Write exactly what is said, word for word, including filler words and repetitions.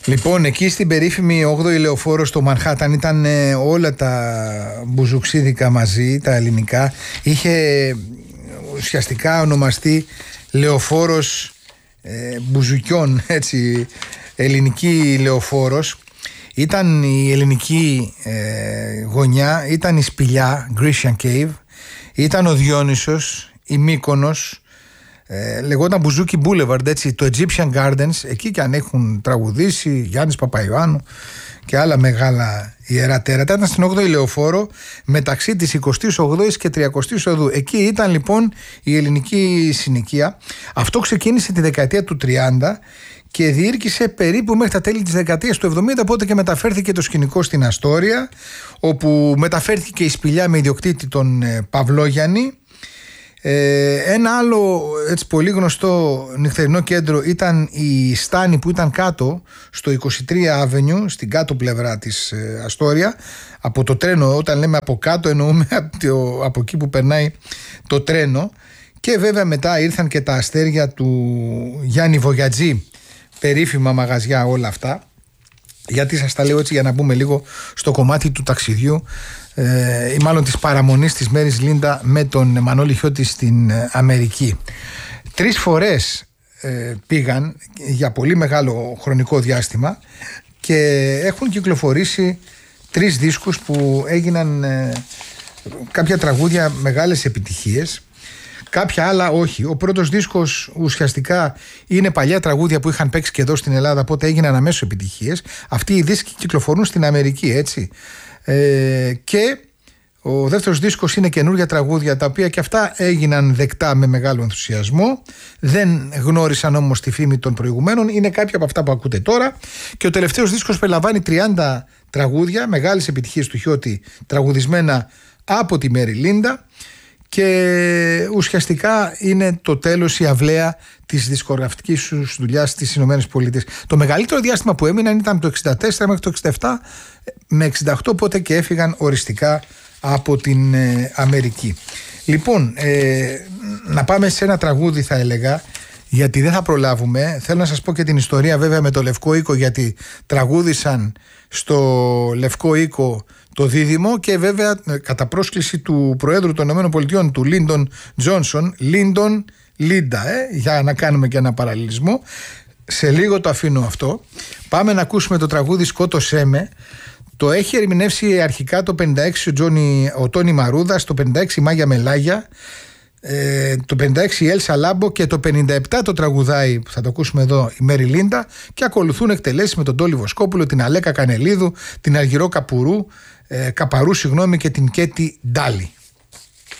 Λοιπόν, εκεί στην περίφημη όγδοη λεωφόρο στο Μανχάταν ήταν ε, όλα τα μπουζουξίδικα μαζί, τα ελληνικά. Είχε ουσιαστικά ονομαστεί λεωφόρος ε, μπουζουκιών, έτσι, ελληνική λεωφόρος. Ήταν η ελληνική ε, γωνιά, ήταν η Σπηλιά, Grecian Cave, ήταν ο Διόνυσος, η Μύκονος, ε, λεγόταν Μπουζούκι Boulevard, έτσι, το Egyptian Gardens, εκεί και αν έχουν τραγουδήσει Γιάννης Παπαϊωάννου και άλλα μεγάλα ιερά τέρατα. Ήταν στην όγδοη λεωφόρο μεταξύ της εικοστής όγδοης και τριακοστής οδού. Εκεί ήταν λοιπόν η ελληνική συνοικία. Αυτό ξεκίνησε τη δεκαετία του τριάντα και διήρκησε περίπου μέχρι τα τέλη της δεκαετίας του εβδομήντα, οπότε και μεταφέρθηκε το σκηνικό στην Αστόρια, όπου μεταφέρθηκε η Σπηλιά με ιδιοκτήτη τον ε, Παυλόγιαννη. Ε, ένα άλλο έτσι πολύ γνωστό νυχτερινό κέντρο ήταν η Στάνη, που ήταν κάτω στο είκοσι τρία Avenue, στην κάτω πλευρά της ε, Αστόρια, από το τρένο. Όταν λέμε από κάτω εννοούμε από, το, από εκεί που περνάει το τρένο. Και βέβαια μετά ήρθαν και τα αστέρια του Γιάννη Βογιατζή, περίφημα μαγαζιά όλα αυτά. Γιατί σας τα λέω έτσι για να μπούμε λίγο στο κομμάτι του ταξιδιού ε, ή μάλλον της παραμονής της Μέρης Λίντα με τον Μανώλη Χιώτη στην Αμερική. Τρεις φορές ε, πήγαν για πολύ μεγάλο χρονικό διάστημα και έχουν κυκλοφορήσει τρεις δίσκους που έγιναν ε, κάποια τραγούδια μεγάλες επιτυχίες, κάποια άλλα όχι. Ο πρώτος δίσκος ουσιαστικά είναι παλιά τραγούδια που είχαν παίξει και εδώ στην Ελλάδα, οπότε έγιναν αμέσως επιτυχίες. Αυτοί οι δίσκοι κυκλοφορούν στην Αμερική, έτσι. Ε, και ο δεύτερος δίσκος είναι καινούργια τραγούδια, τα οποία και αυτά έγιναν δεκτά με μεγάλο ενθουσιασμό. Δεν γνώρισαν όμως τη φήμη των προηγουμένων. Είναι κάποια από αυτά που ακούτε τώρα. Και ο τελευταίος δίσκος περιλαμβάνει τριάντα τραγούδια, μεγάλες επιτυχίες του Χιώτη, τραγουδισμένα από τη Μέρη Λίντα. Και ουσιαστικά είναι το τέλος, η αυλαία της δισκογραφικής σου δουλειάς στις Ηνωμένες Πολιτείες. Το μεγαλύτερο διάστημα που έμειναν ήταν το εξήντα τέσσερα μέχρι το εξήντα επτά με εξήντα οκτώ, οπότε και έφυγαν οριστικά από την ε, Αμερική. Λοιπόν, ε, να πάμε σε ένα τραγούδι, θα έλεγα, γιατί δεν θα προλάβουμε. Θέλω να σας πω και την ιστορία βέβαια με το Λευκό Οίκο, γιατί τραγούδησαν στο Λευκό Οίκο το δίδυμο και βέβαια κατά πρόσκληση του Προέδρου των ΗΠΑ, του Λίντον Τζόνσον, Λίντον Λίντα, ε, για να κάνουμε και ένα παραλληλισμό. Σε λίγο το αφήνω αυτό. Πάμε να ακούσουμε το τραγούδι «Σκότωσέ με». Το έχει ερμηνεύσει αρχικά το πενήντα έξι ο, Τζόνι, ο Τόνι Μαρούδας, το πενήντα έξι η Μάγια Μελάγια, ε, το πενήντα έξι η Έλσα Λάμπο και το πενήντα επτά το τραγουδάει, που θα το ακούσουμε εδώ, η Μέρη Λίντα, και ακολουθούν εκτελέσεις με τον Τόλι Βοσκόπουλο, την Αλέκα Κανελίδου, την Αργυρό Καπουρού, ε, Καπαρού συγγνώμη, και την Κέτη Ντάλι.